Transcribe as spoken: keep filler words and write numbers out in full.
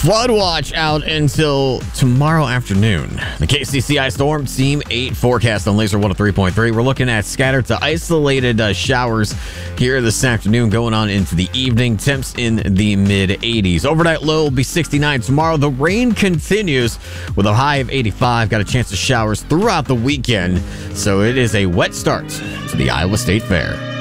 Flood watch out until tomorrow afternoon. The K C C I Storm Team eight forecast on Laser one oh three point three. We're looking at scattered to isolated uh, showers here this afternoon going on into the evening. Temps in the mid eighties. Overnight low will be sixty-nine tomorrow. The rain continues with a high of eighty-five. Got a chance of showers throughout the weekend. So it is a wet start to the Iowa State Fair.